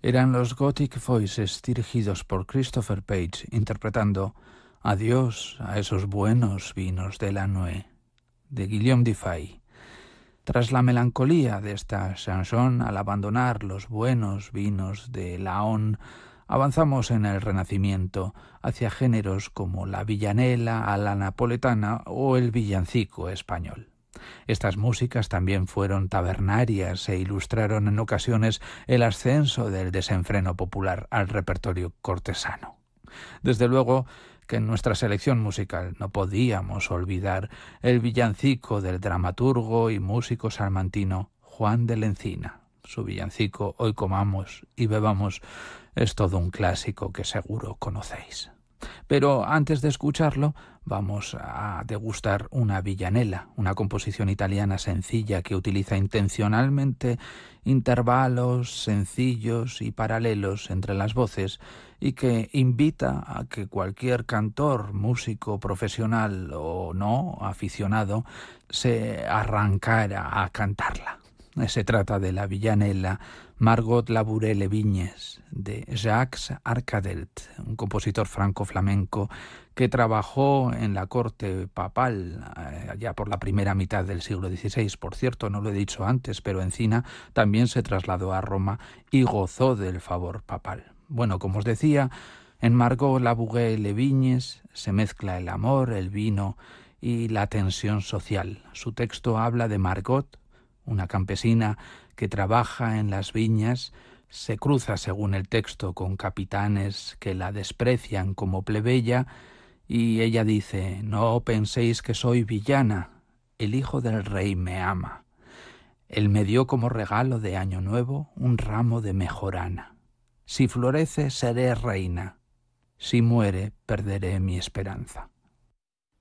Eran los Gothic Voices dirigidos por Christopher Page interpretando Adiós a esos buenos vinos de la Nuée, de Guillaume Dufay. Tras la melancolía de esta chanson, al abandonar los buenos vinos de Laon, avanzamos en el Renacimiento hacia géneros como la villanela a la napoletana o el villancico español. Estas músicas también fueron tabernarias e ilustraron en ocasiones el ascenso del desenfreno popular al repertorio cortesano. Desde luego que en nuestra selección musical no podíamos olvidar el villancico del dramaturgo y músico salmantino Juan de la Encina. Su villancico Hoy comamos y bebamos es todo un clásico que seguro conocéis. Pero antes de escucharlo, vamos a degustar una villanela, una composición italiana sencilla que utiliza intencionalmente intervalos sencillos y paralelos entre las voces y que invita a que cualquier cantor, músico profesional o no, aficionado, se arrancara a cantarla. Se trata de la villanela Margot Labouré Vignes, de Jacques Arcadet, un compositor franco-flamenco que trabajó en la corte papal allá por la primera mitad del siglo XVI. Por cierto, no lo he dicho antes, pero Encina también se trasladó a Roma y gozó del favor papal. Bueno, como os decía, en Margot Labouré Vignes se mezcla el amor, el vino y la tensión social. Su texto habla de Margot, una campesina que trabaja en las viñas, se cruza, según el texto, con capitanes que la desprecian como plebeya, y ella dice: «No penséis que soy villana, el hijo del rey me ama. Él me dio como regalo de año nuevo un ramo de mejorana. Si florece, seré reina. Si muere, perderé mi esperanza».